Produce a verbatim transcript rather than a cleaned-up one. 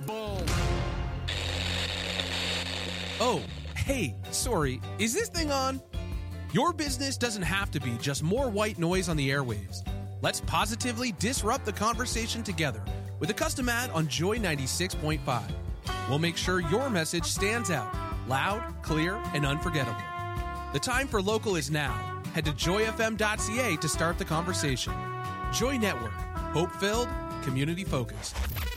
Boom. Oh, hey, sorry, is this thing on? Your business doesn't have to be just more white noise on the airwaves. Let's positively disrupt the conversation together with a custom ad on Joy ninety-six point five. We'll make sure your message stands out, loud, clear, and unforgettable. The time for local is now. Head to joy f m dot c a to start the conversation. Joy Network, hope-filled, community-focused.